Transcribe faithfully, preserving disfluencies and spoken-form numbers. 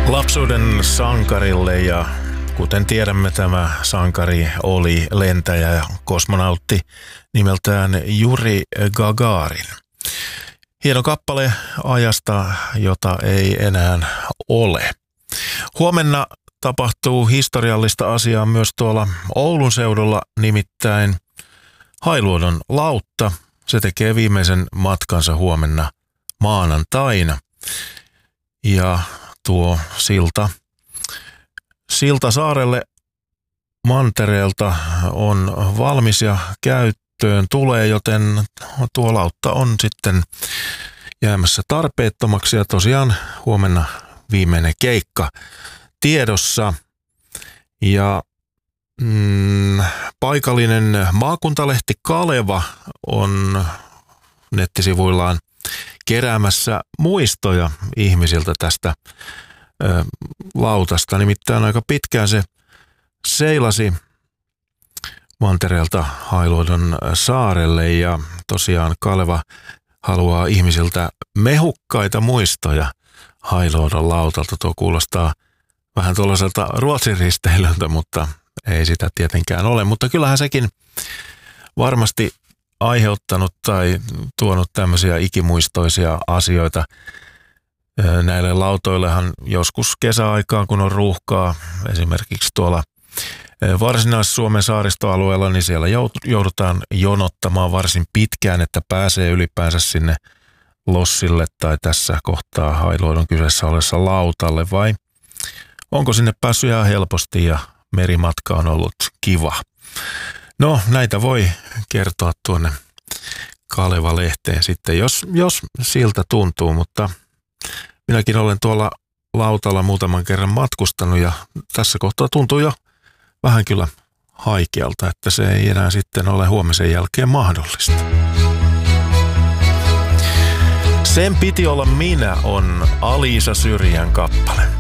Lapsuuden sankarille, ja kuten tiedämme, tämä sankari oli lentäjä ja kosmonautti nimeltään Juri Gagarin. Hieno kappale ajasta, jota ei enää ole. Huomenna tapahtuu historiallista asiaa myös tuolla Oulun seudulla, nimittäin Hailuodon lautta. Se tekee viimeisen matkansa huomenna maanantaina. Ja tuo silta, silta saarelle mantereelta on valmis ja käyttöön tulee, joten tuo lautta on sitten jäämässä tarpeettomaksi ja tosiaan huomenna viimeinen keikka tiedossa. Ja mm, paikallinen maakuntalehti Kaleva on nettisivuillaan keräämässä muistoja ihmisiltä tästä ö, lautasta. Nimittäin aika pitkään se seilasi mantereelta Hailuodon saarelle ja tosiaan Kaleva haluaa ihmisiltä mehukkaita muistoja Hailuodon lautalta. Tuo kuulostaa vähän tuollaiselta Ruotsin risteilyltä, mutta ei sitä tietenkään ole. Mutta kyllähän sekin varmasti aiheuttanut tai tuonut tämmöisiä ikimuistoisia asioita. Näille lautoillehan joskus kesäaikaan, kun on ruuhkaa, esimerkiksi tuolla Varsinais-Suomen saaristoalueella, niin siellä joudutaan jonottamaan varsin pitkään, että pääsee ylipäänsä sinne lossille tai tässä kohtaa Hailuodon kyseessä olessa lautalle, vai onko sinne päässyt ihan helposti ja merimatka on ollut kiva? No, näitä voi kertoa tuonne Kaleva-lehteen sitten, jos, jos siltä tuntuu, mutta minäkin olen tuolla lautalla muutaman kerran matkustanut ja tässä kohtaa tuntuu jo vähän kyllä haikealta, että se ei enää sitten ole huomisen jälkeen mahdollista. Sen piti olla minä on Aliisa Syrjän kappale.